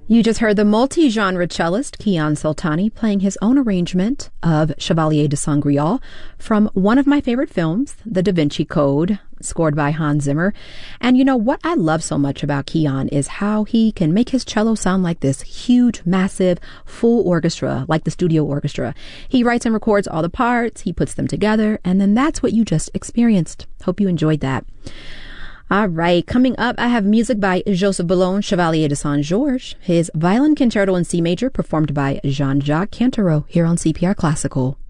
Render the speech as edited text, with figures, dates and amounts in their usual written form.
You just heard the multi-genre cellist Kiyan Soltani playing his own arrangement of Chevalier de Saint-Grial from one of my favorite films, The Da Vinci Code, scored by Hans Zimmer. And you know what I love so much about Kiyan is how he can make his cello sound like this huge, massive, full orchestra, like the studio orchestra. He writes and records all the parts, he puts them together, and then that's what you just experienced. Hope you enjoyed that. All right, coming up, I have music by Joseph Boulogne, Chevalier de Saint-Georges, his violin concerto in C major performed by Jean-Jacques Cantero here on CPR Classical.